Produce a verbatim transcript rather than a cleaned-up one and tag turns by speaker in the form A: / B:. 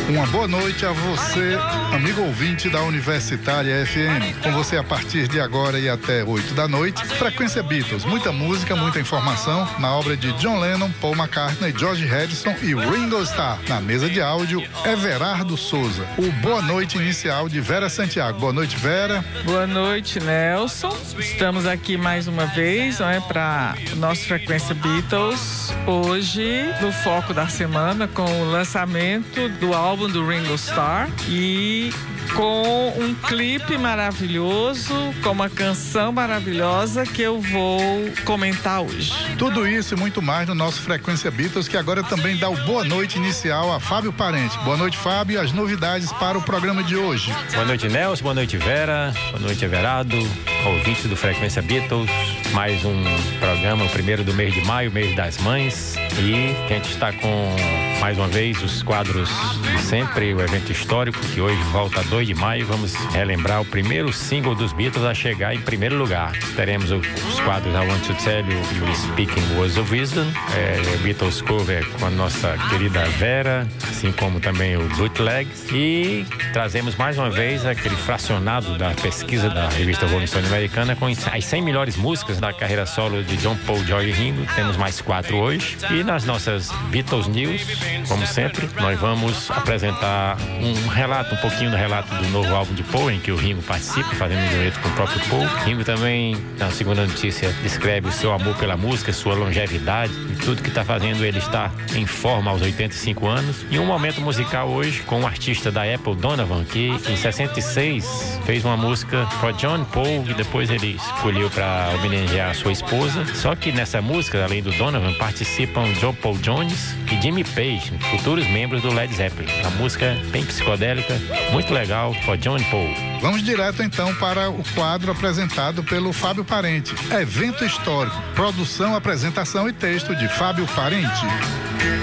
A: Uma boa noite a você, amigo ouvinte da Universitária F M. Com você a partir de agora e até oito da noite, Frequência Beatles. Muita música, muita informação na obra de John Lennon, Paul McCartney, George Harrison e Ringo Starr. Na mesa de áudio, Everardo Souza. O Boa Noite inicial de Vera Santiago. Boa noite, Vera.
B: Boa noite, Nelson. Estamos aqui mais uma vez, não é, para o nosso Frequência Beatles. Hoje, no foco da semana, com o lançamento do álbum do Ringo Starr e com um clipe maravilhoso, com uma canção maravilhosa que eu vou comentar hoje.
A: Tudo isso e muito mais no nosso Frequência Beatles, que agora também dá o boa noite inicial a Fábio Parente. Boa noite, Fábio, e as novidades para o programa de hoje.
C: Boa noite, Nelson. Boa noite, Vera. Boa noite, Everardo, ouvintes do Frequência Beatles. Mais um programa, o primeiro do mês de maio, mês das mães. E a gente está com, mais uma vez, os quadros de sempre, o evento histórico, que hoje volta a dois de maio. Vamos relembrar o primeiro single dos Beatles a chegar em primeiro lugar. Teremos os quadros I Want to Tell You e o Speaking Words of Wisdom, é, Beatles Cover com a nossa querida Vera, assim como também o Bootleg. E trazemos mais uma vez aquele fracionado da pesquisa da revista Rolling Stone americana com as cem melhores músicas da carreira solo de John, Paul, George e Ringo. Temos mais quatro hoje. E nas nossas Beatles News, como sempre, nós vamos apresentar um relato, um pouquinho do relato do novo álbum de Paul, em que o Ringo participa, fazendo um dueto com o próprio Paul. Ringo também, na segunda notícia, descreve o seu amor pela música, sua longevidade e tudo que está fazendo ele estar em forma aos oitenta e cinco anos. E um momento musical hoje com um artista da Apple, Donovan, que em sessenta e seis fez uma música para John Paul e depois ele escolheu para homenagear a sua esposa. Só que nessa música, além do Donovan, participam John Paul Jones e Jimmy Page, futuros membros do Led Zeppelin. A música é bem psicodélica, muito legal, for John Paul.
A: Vamos direto então para o quadro apresentado pelo Fábio Parente. Evento histórico, produção, apresentação e texto de Fábio Parente.